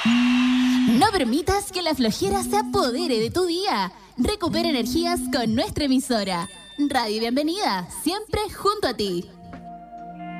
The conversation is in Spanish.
No permitas que la flojera se apodere de tu día. Recupera energías con nuestra emisora. Radio Bienvenida, siempre junto a ti.